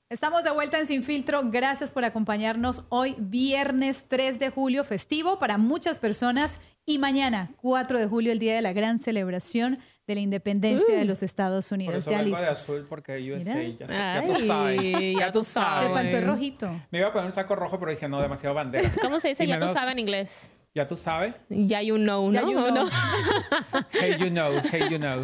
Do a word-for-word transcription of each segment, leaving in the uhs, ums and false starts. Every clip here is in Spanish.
Estamos de vuelta en Sin Filtro. Gracias por acompañarnos hoy, viernes tres de julio, festivo para muchas personas. Y mañana, cuatro de julio, el día de la gran celebración de la independencia uh, de los Estados Unidos. Por eso ya listos. De azul porque U S A, ya, ya tú sabes. Ya tú sabes. Te faltó el rojito. Me iba a poner un saco rojo, pero dije, no, demasiado bandera. ¿Cómo se dice? Y Ya menos, tú sabes en inglés. Ya tú sabes. Ya you know, ¿no? Ya you know. ¿No? Hey, you know, hey, you know.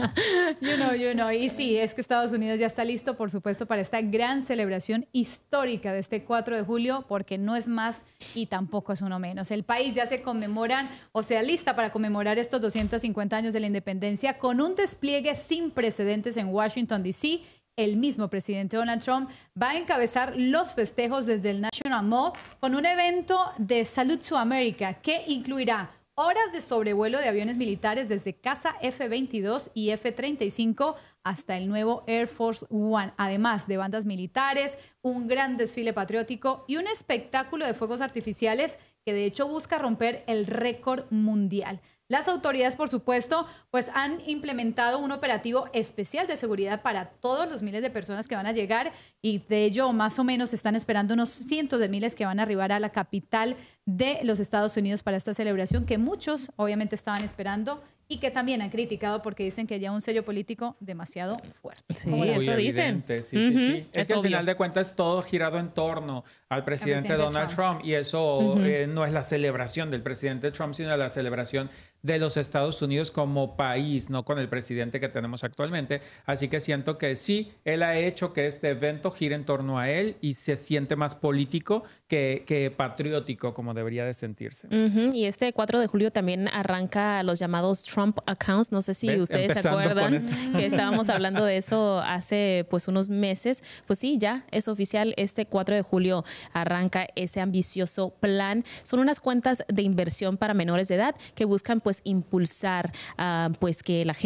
You know, you know. Y sí, es que Estados Unidos ya está listo, por supuesto, para esta gran celebración histórica de este cuatro de julio, porque no es más y tampoco es uno menos. El país ya se conmemoran, o sea, lista para conmemorar estos doscientos cincuenta años de la independencia con un despliegue sin precedentes en Washington, D C. El mismo presidente Donald Trump va a encabezar los festejos desde el National Mall con un evento de Salute to America que incluirá horas de sobrevuelo de aviones militares desde Casa F veintidós y F treinta y cinco hasta el nuevo Air Force One, además de bandas militares, un gran desfile patriótico y un espectáculo de fuegos artificiales que de hecho busca romper el récord mundial. Las autoridades, por supuesto, pues han implementado un operativo especial de seguridad para todos los miles de personas que van a llegar y de ello más o menos están esperando unos cientos de miles que van a arribar a la capital de los Estados Unidos para esta celebración que muchos obviamente estaban esperando y que también han criticado porque dicen que ya un sello político demasiado fuerte. Sí, Muy eso evidente, dicen. sí, Uh-huh. sí, sí. Es, es que al obvio. final de cuentas todo girado en torno al presidente, presidente Donald Trump. Trump y eso uh-huh. eh, no es la celebración del presidente Trump, sino la celebración de los Estados Unidos como país, no con el presidente que tenemos actualmente. Así que siento que sí, él ha hecho que este evento gire en torno a él y se siente más político que, que patriótico, como debería de sentirse. Uh-huh. Y este cuatro de julio también arranca los llamados Trump accounts. No sé si ¿Ves? ustedes Empezando se acuerdan que estábamos hablando de eso hace pues unos meses. Pues sí, ya es oficial. Este cuatro de julio arranca ese ambicioso plan. Son unas cuentas de inversión para menores de edad que buscan pues impulsar uh, pues que la gente